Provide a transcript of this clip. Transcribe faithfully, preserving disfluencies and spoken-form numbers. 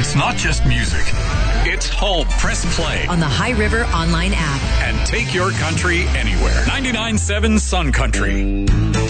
It's not just music. It's home. Press play on the High River online app and take your country anywhere. ninety-nine point seven Sun Country.